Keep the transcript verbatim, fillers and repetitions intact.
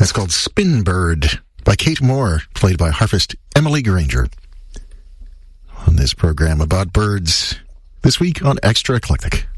That's called Spin Bird by Kate Moore, played by harpist Emily Granger. On this program about birds, this week on Extra Eclectic.